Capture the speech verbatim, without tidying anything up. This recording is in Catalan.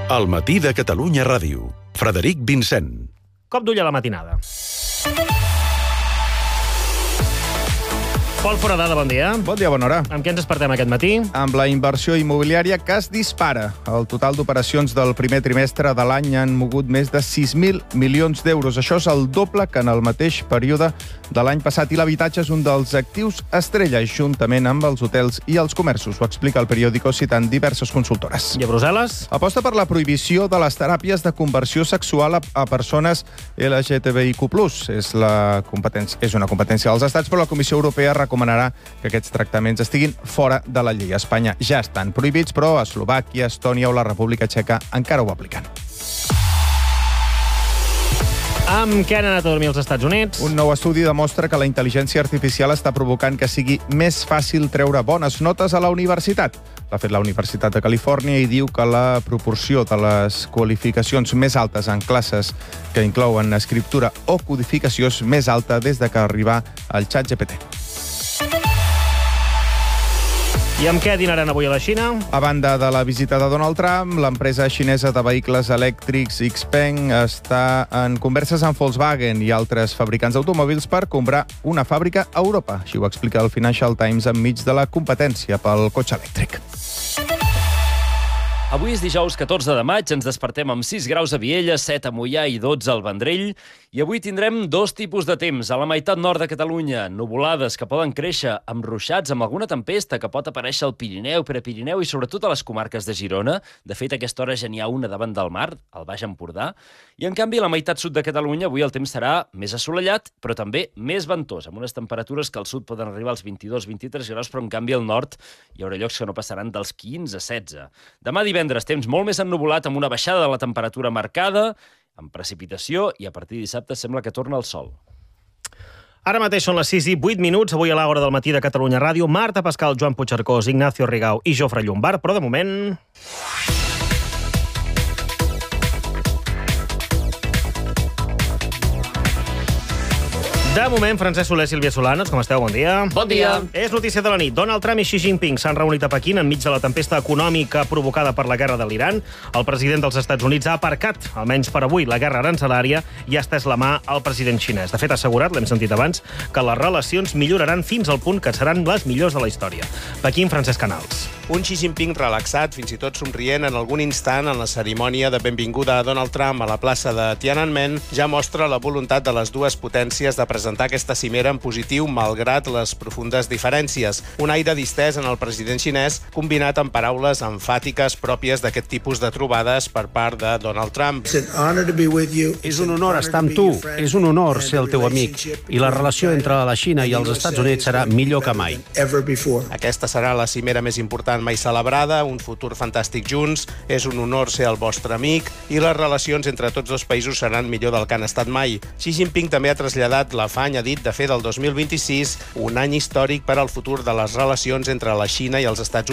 El matí de Catalunya Ràdio. Frederic Vincent. Cop d'ull a la matinada. Pol Foradada, bon dia. Bon dia, bona hora. Amb què ens despertem aquest matí? Amb la inversió immobiliària que es dispara. El total d'operacions del primer trimestre de l'any han mogut més de sis mil milions d'euros. Això és el doble que en el mateix període de l'any passat. I l'habitatge és un dels actius estrella, juntament amb els hotels i els comerços. Ho explica el periòdico citant diverses consultores. I a Brussel·les? Aposta per la prohibició de les teràpies de conversió sexual a, a persones L G T B I Q plus. És, la competència, és una competència dels estats, però la Comissió Europea recomanarà que aquests tractaments estiguin fora de la llei. A Espanya ja estan prohibits, però a Eslovàquia, Estònia o la República Txeca encara ho apliquen. Amb què han anat a dormir els Estats Units? Un nou estudi demostra que la intel·ligència artificial està provocant que sigui més fàcil treure bones notes a la universitat. L'ha fet la Universitat de Califòrnia i diu que la proporció de les qualificacions més altes en classes que inclouen escriptura o codificació és més alta des de que arriba el ChatGPT. I amb què dinaran avui a la Xina? A banda de la visita de Donald Trump, l'empresa xinesa de vehicles elèctrics Xpeng està en converses amb Volkswagen i altres fabricants d'automòbils per comprar una fàbrica a Europa. Així ho explica el Financial Times enmig de la competència pel cotxe elèctric. Avui és dijous catorze de maig, ens despertem amb sis graus a Viella, set a Moià i dotze al Vendrell. I avui tindrem dos tipus de temps. A la meitat nord de Catalunya, nuvolades que poden créixer amb ruixats, amb alguna tempesta que pot aparèixer al Pirineu, Prepirineu i sobretot a les comarques de Girona. De fet, a aquesta hora ja n'hi ha una davant del mar, al Baix Empordà. I en canvi, a la meitat sud de Catalunya, avui el temps serà més assolellat, però també més ventós, amb unes temperatures que al sud poden arribar als vint-i-dos vint-i-tres graus, però en canvi al nord hi haurà llocs que no passaran dels quinze a setze. Demà divendres, temps molt més ennuvolat, amb una baixada de la temperatura marcada, amb precipitació, i a partir de dissabte sembla que torna el sol. Ara mateix són les sis i vuit minuts, avui a l'Àgora del matí de Catalunya Ràdio, Marta Pascal, Joan Puigcercós, Ignacio Rigau i Jofre Llombard, però de moment... De moment, Francesc Soler, Sílvia Solanes, com esteu? Bon dia. Bon dia. És notícia de la nit. Donald Trump i Xi Jinping s'han reunit a Pequín enmig de la tempesta econòmica provocada per la guerra de l'Iran. El president dels Estats Units ha aparcat, almenys per avui, la guerra arancelària i ha estès la mà al president xinès. De fet, ha assegurat, l'hem sentit abans, que les relacions milloraran fins al punt que seran les millors de la història. Pequín, Francesc Canals. Un Xi Jinping relaxat, fins i tot somrient en algun instant en la cerimònia de benvinguda a Donald Trump a la plaça de Tiananmen, ja mostra la voluntat de les dues potències de presentar aquesta cimera en positiu malgrat les profundes diferències. Un aire distès en el president xinès combinat amb paraules emfàtiques pròpies d'aquest tipus de trobades per part de Donald Trump. És un honor estar amb tu, és un honor ser el teu amic i la relació entre la Xina i els Estats Units serà millor que mai. Aquesta serà la cimera més important mai celebrada, un futur fantàstic junts, és un honor ser el vostre amic i les relacions entre tots dos països seran millor del que han estat mai. Xi Jinping també ha traslladat l'afany, ha dit, de fer del dos mil vint-i-sis un any històric per al futur de les relacions entre la Xina i els Estats Units.